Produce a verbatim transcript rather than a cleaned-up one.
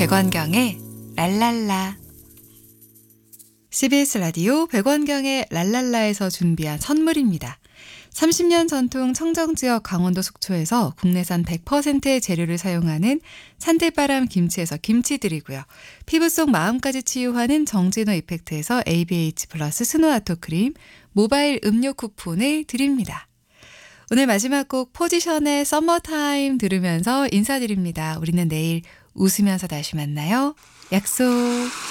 백원경의 랄랄라. 씨비에스 라디오 백원경의 랄랄라에서 준비한 선물입니다. 삼십 년 전통 청정지역 강원도 속초에서 국내산 백 퍼센트의 재료를 사용하는 산들바람 김치에서 김치 드리고요. 피부 속 마음까지 치유하는 정진호 이펙트에서 에이비에이치 플러스 스노아토 크림, 모바일 음료 쿠폰을 드립니다. 오늘 마지막 곡 포지션의 서머타임 들으면서 인사드립니다. 우리는 내일 웃으면서 다시 만나요. 약속.